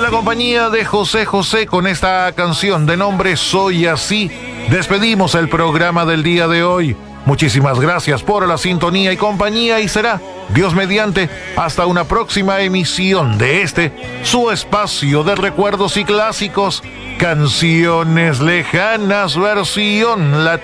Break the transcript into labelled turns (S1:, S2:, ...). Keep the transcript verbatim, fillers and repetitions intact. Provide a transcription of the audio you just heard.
S1: la compañía de José José con esta canción de nombre Soy Así, despedimos el programa del día de hoy. Muchísimas gracias por la sintonía y compañía y será, Dios mediante, hasta una próxima emisión de este, su espacio de recuerdos y clásicos, Canciones Lejanas versión latina.